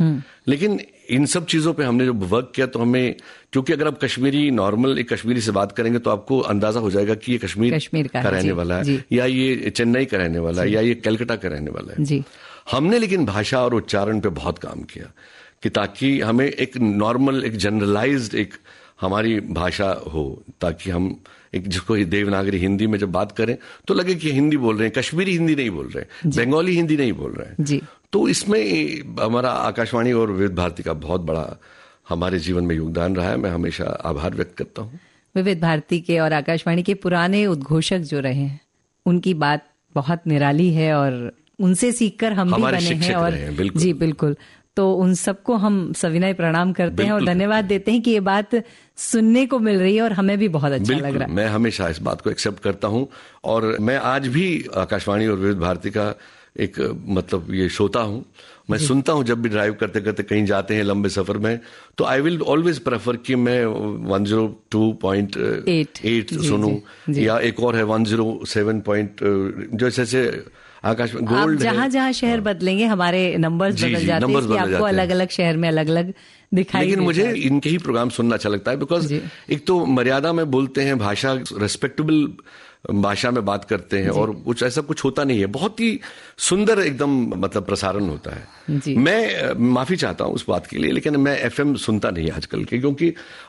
लेकिन इन सब चीजों पे हमने जो वर्क किया तो हमें, क्योंकि अगर आप कश्मीरी नॉर्मल एक कश्मीरी से बात करेंगे तो आपको अंदाजा हो जाएगा कि ये कश्मीर का रहने वाला है, या ये चेन्नई का रहने वाला है, या ये कलकत्ता का रहने वाला है। हमने लेकिन भाषा और उच्चारण पे बहुत काम किया कि ताकि हमें एक नॉर्मल, एक जनरलाइज्ड एक हमारी भाषा हो, ताकि हम एक जिसको देवनागरी हिंदी में जब बात करें तो लगे कि हिंदी बोल रहे हैं, कश्मीरी हिंदी नहीं बोल रहे हैं, बंगाली हिंदी नहीं बोल रहे हैं। तो इसमें हमारा आकाशवाणी और विविध भारती का बहुत बड़ा हमारे जीवन में योगदान रहा है। मैं हमेशा आभार व्यक्त करता हूँ। विविध भारती के और आकाशवाणी के पुराने उद्घोषक जो रहे हैं उनकी बात बहुत निराली है और उनसे सीखकर हम भी बने हैं। और बिल्कुल। जी बिल्कुल, तो उन सबको हम सविनय प्रणाम करते हैं और धन्यवाद देते हैं कि ये बात सुनने को मिल रही है और हमें भी बहुत अच्छा लग रहा है। मैं हमेशा इस बात को एक्सेप्ट करता हूँ और मैं आज भी आकाशवाणी और विविध भारती का एक मतलब ये श्रोता हूँ। मैं सुनता हूँ जब भी ड्राइव करते करते कहीं जाते हैं लंबे सफर में, तो आई विल ऑलवेज प्रेफर कि मैं 102.8 सुनूं, या एक और है 107. जैसे आकाशवाणी गोल्ड है। जहाँ शहर बदलेंगे हमारे नंबर्स बदल जाते हैं कि आपको अलग अलग शहर में अलग अलग दिखाई। लेकिन मुझे इनके ही प्रोग्राम सुनना अच्छा लगता है, बिकॉज एक तो मर्यादा में बोलते हैं, भाषा रेस्पेक्टेबल भाषा में बात करते हैं और कुछ ऐसा कुछ होता नहीं है, बहुत ही सुंदर एकदम मतलब प्रसारण होता है। मैं माफी चाहता हूं उस बात के लिए, लेकिन मैं एफएम सुनता नहीं आजकल के, क्योंकि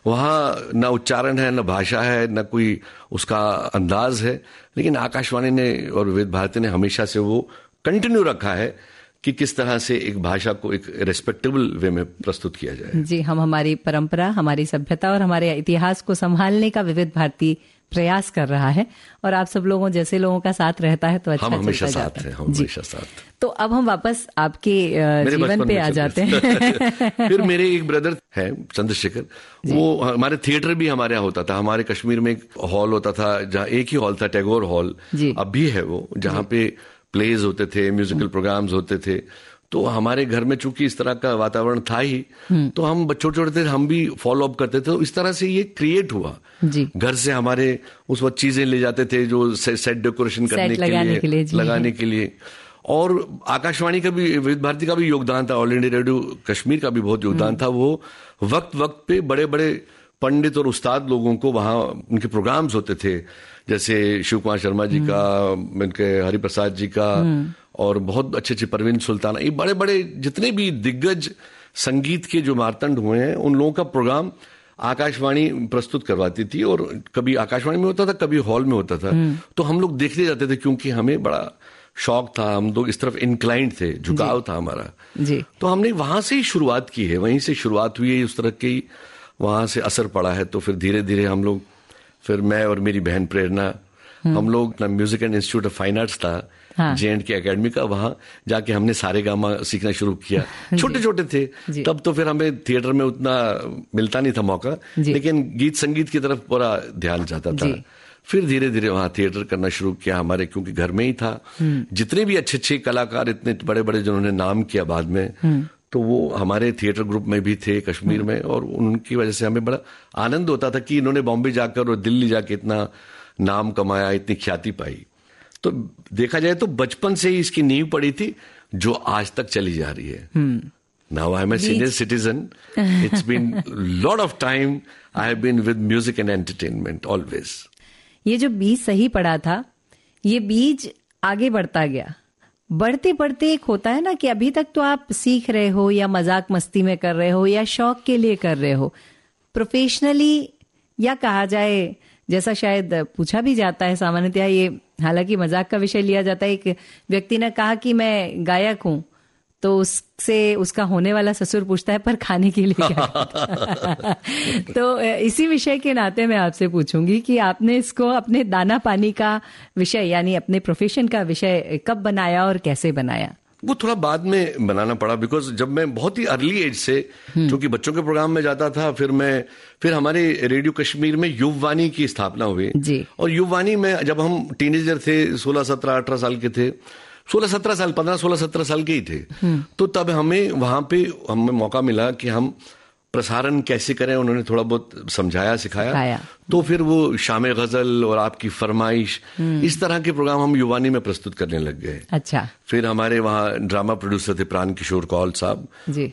वहां न उच्चारण है, न भाषा है, न कोई उसका अंदाज है। लेकिन आकाशवाणी ने और विविध भारती ने हमेशा से वो कंटिन्यू रखा है कि किस तरह से एक भाषा को एक रेस्पेक्टेबल वे में प्रस्तुत किया जाए। जी, हम हमारी परंपरा, हमारी सभ्यता और हमारे इतिहास को संभालने का विविध भारती प्रयास कर रहा है और आप सब लोगों जैसे लोगों का साथ रहता है तो अच्छा हम हमेशा साथ हैं, हम हमेशा साथ। तो अब हम वापस आपके जीवन पे आ जाते हैं। फिर मेरे एक ब्रदर है चंद्रशेखर, वो हमारे थिएटर भी हमारे यहाँ होता था। हमारे कश्मीर में एक हॉल होता था, जहाँ एक ही हॉल था, टैगोर हॉल, अब भी है वो, जहाँ पे प्लेज होते थे, म्यूजिकल प्रोग्राम्स होते थे। तो हमारे घर में चूंकि इस तरह का वातावरण था ही, तो हम छोटे छोटे थे, हम भी फॉलो अप करते थे। तो इस तरह से ये क्रिएट हुआ। घर से हमारे उस वक्त चीजें ले जाते थे जो सेट डेकोरेशन करने के लिए, लगाने के लिए। और आकाशवाणी का भी, विविध भारती का भी योगदान था, ऑल इंडिया रेडियो कश्मीर का भी बहुत योगदान था। वो वक्त वक्त पे बड़े बड़े पंडित और उस्ताद लोगों को वहां उनके प्रोग्राम्स होते थे, जैसे शिव कुमार शर्मा जी का, उनके हरिप्रसाद जी का, और बहुत अच्छे अच्छे परवीन सुल्ताना, ये बड़े बड़े जितने भी दिग्गज संगीत के जो मार्तंड हुए हैं, उन लोगों का प्रोग्राम आकाशवाणी प्रस्तुत करवाती थी। और कभी आकाशवाणी में होता था, कभी हॉल में होता था। तो हम लोग देखते जाते थे, क्योंकि हमें बड़ा शौक था, हम लोग इस तरफ इंक्लाइंड थे, झुकाव था हमारा। तो हमने वहां से ही शुरुआत की है, वहीं से शुरुआत हुई है, उस तरह की वहां से असर पड़ा है। तो फिर धीरे धीरे हम लोग, फिर मैं और मेरी बहन प्रेरणा, हम लोग music and institute of fine arts था, J&K एकेडमी का, वहां जाके हमने सारेगामा सीखना शुरू किया। छोटे छोटे थे तब, तो फिर हमें थिएटर में उतना मिलता नहीं था मौका, लेकिन गीत संगीत की तरफ पूरा ध्यान जाता था। फिर धीरे धीरे वहां थिएटर करना शुरू किया हमारे, क्योंकि घर में ही था। जितने भी अच्छे अच्छे कलाकार, इतने बड़े बड़े जिन्होंने नाम किया बाद में, तो वो हमारे थिएटर ग्रुप में भी थे कश्मीर में। और उनकी वजह से हमें बड़ा आनंद होता था कि इन्होंने बॉम्बे जाकर और दिल्ली जाके इतना नाम कमाया, इतनी ख्याति पाई। तो देखा जाए तो बचपन से ही इसकी नींव पड़ी थी, जो आज तक चली जा रही है। Now I M a senior citizen, it's been lot of time I have been with music and entertainment always. ये जो बीज सही पड़ा था, ये बीज आगे बढ़ता गया। बढ़ते बढ़ते एक होता है ना कि अभी तक तो आप सीख रहे हो, या मजाक मस्ती में कर रहे हो, या शौक के लिए कर रहे हो, प्रोफेशनली, या कहा जाए जैसा शायद पूछा भी जाता है सामान्यतः, ये हालांकि मजाक का विषय लिया जाता है। एक व्यक्ति ने कहा कि मैं गायक हूं, तो उससे उसका होने वाला ससुर पूछता है पर खाने के लिए क्या? तो इसी विषय के नाते मैं आपसे पूछूंगी कि आपने इसको अपने दाना पानी का विषय, यानी अपने प्रोफेशन का विषय कब बनाया और कैसे बनाया? वो थोड़ा बाद में बनाना पड़ा, बिकॉज जब मैं बहुत ही अर्ली एज से, क्योंकि बच्चों के प्रोग्राम में जाता था, फिर हमारे रेडियो कश्मीर में युववाणी की स्थापना हुई। और युववाणी में जब हम टीनेजर थे, 16, 17, 18 साल के थे, 16-17 साल, 15-16-17 साल के ही थे, तो तब हमें वहां पे हमें मौका मिला कि हम प्रसारण कैसे करें। उन्होंने थोड़ा बहुत समझाया, सिखाया। तो फिर वो शाम गजल और आपकी फरमाइश, इस तरह के प्रोग्राम हम युवानी में प्रस्तुत करने लग गए। अच्छा। फिर हमारे वहाँ ड्रामा प्रोड्यूसर थे प्राण किशोर कौल साहब,